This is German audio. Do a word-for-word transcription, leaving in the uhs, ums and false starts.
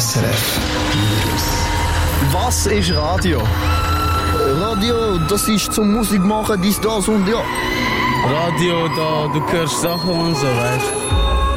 S R F Was ist Radio? Radio, das ist zum Musik machen, dies, das und ja. Radio, da, du hörst Sachen und so, weißt du.